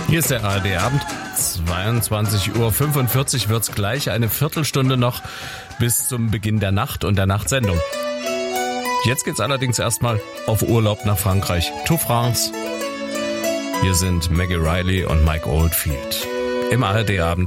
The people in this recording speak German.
Hier ist der ARD-Abend. 22:45 Uhr wird's gleich. Eine Viertelstunde noch bis zum Beginn der Nacht und der Nachtsendung. Jetzt geht's allerdings erstmal auf Urlaub nach Frankreich. To France. Hier sind Maggie Riley und Mike Oldfield. Im ARD-Abend.